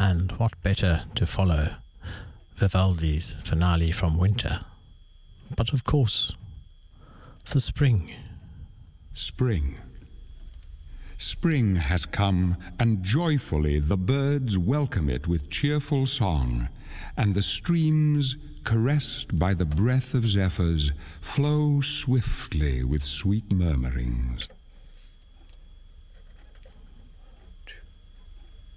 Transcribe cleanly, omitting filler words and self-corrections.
And what better to follow Vivaldi's finale from winter, but of course, the spring. Spring. Spring has come, and joyfully the birds welcome it with cheerful song, and the streams, caressed by the breath of zephyrs, flow swiftly with sweet murmurings.